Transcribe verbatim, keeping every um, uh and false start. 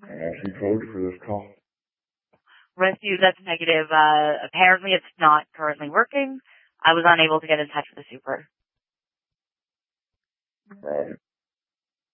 Ashley code for this call. Rescue, that's negative. Uh, apparently it's not currently working. I was unable to get in touch with the super. Right.